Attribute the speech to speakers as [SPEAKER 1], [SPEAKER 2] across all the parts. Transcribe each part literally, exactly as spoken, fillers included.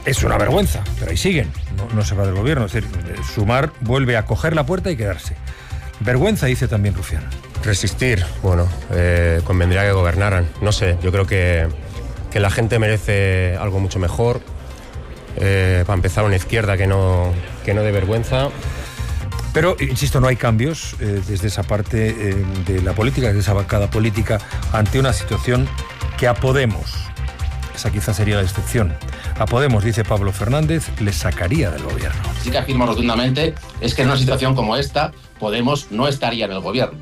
[SPEAKER 1] Es una vergüenza, pero ahí siguen, no, no se va del gobierno. Es decir, Sumar vuelve a coger la puerta y quedarse. Vergüenza, dice también Rufián.
[SPEAKER 2] Resistir, bueno, eh, convendría que gobernaran. No sé, yo creo que, que la gente merece algo mucho mejor. Eh, para empezar, una izquierda que no, que no dé vergüenza.
[SPEAKER 1] Pero, insisto, no hay cambios eh, desde esa parte eh, de la política, desde esa bancada política, ante una situación que a Podemos, esa quizás sería la excepción, a Podemos, dice Pablo Fernández, le sacaría del gobierno.
[SPEAKER 3] Sí que afirmo rotundamente es que en una situación como esta, Podemos no estaría en el gobierno.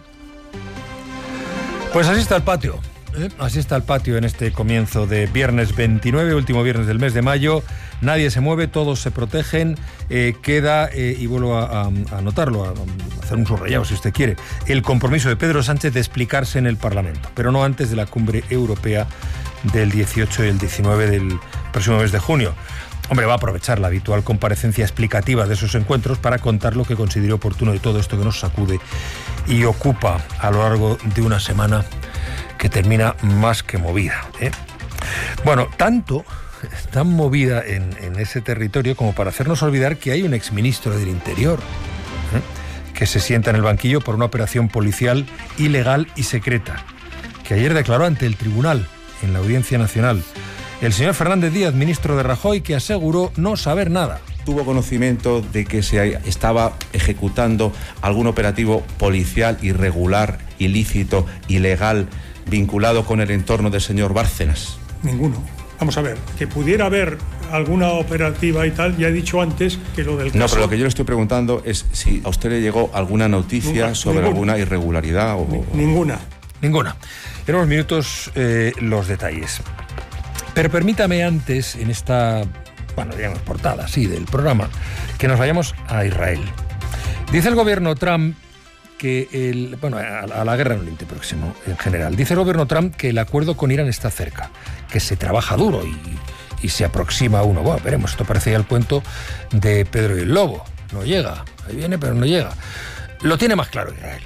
[SPEAKER 1] Pues así está el patio, ¿eh? Así está el patio en este comienzo de viernes veintinueve, último viernes del mes de mayo. Nadie se mueve, todos se protegen. Eh, queda, eh, y vuelvo a, a, a anotarlo, a, a hacer un subrayado si usted quiere, el compromiso de Pedro Sánchez de explicarse en el Parlamento, pero no antes de la cumbre europea del dieciocho y el diecinueve del próximo mes de junio. Hombre, va a aprovechar la habitual comparecencia explicativa de esos encuentros para contar lo que considere oportuno de todo esto que nos sacude y ocupa a lo largo de una semana que termina más que movida, ¿eh? Bueno, tanto, tan movida en, en ese territorio como para hacernos olvidar que hay un exministro del Interior, ¿eh? que se sienta en el banquillo por una operación policial ilegal y secreta, que ayer declaró ante el tribunal en la Audiencia Nacional. El señor Fernández Díaz, ministro de Rajoy, que aseguró no saber nada.
[SPEAKER 4] Tuvo conocimiento de que se estaba ejecutando algún operativo policial irregular, ilícito, ilegal, vinculado con el entorno del señor Bárcenas.
[SPEAKER 5] Ninguno. Vamos a ver, que pudiera haber alguna operativa y tal, ya he dicho antes que lo del caso...
[SPEAKER 4] No, pero lo que yo le estoy preguntando es si a usted le llegó alguna noticia ninguna, sobre ninguna. alguna irregularidad o...
[SPEAKER 5] Ninguna.
[SPEAKER 1] Ninguna. En unos minutos eh, los detalles. Pero permítame antes, en esta, bueno, digamos, portada, sí, del programa, que nos vayamos a Israel. Dice el gobierno Trump que el, bueno, a, a la guerra en Oriente Próximo en general. Dice el gobierno Trump que el acuerdo con Irán está cerca, que se trabaja duro y, y se aproxima a uno. Bueno, veremos, esto parece ya el cuento de Pedro y el Lobo. No llega, ahí viene, pero no llega. Lo tiene más claro Israel.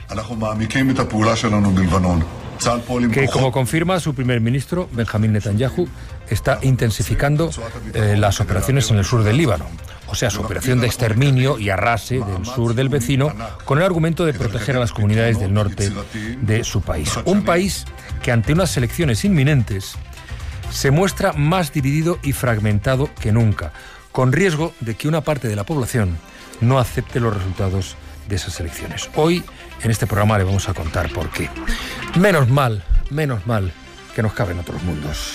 [SPEAKER 1] Que, como confirma su primer ministro, Benjamín Netanyahu, está intensificando eh, las operaciones en el sur del Líbano. O sea, su operación de exterminio y arrase del sur del vecino, con el argumento de proteger a las comunidades del norte de su país. Un país que, ante unas elecciones inminentes, se muestra más dividido y fragmentado que nunca, con riesgo de que una parte de la población no acepte los resultados de esas elecciones. Hoy, en este programa, le vamos a contar por qué. Menos mal, menos mal que nos caben otros mundos.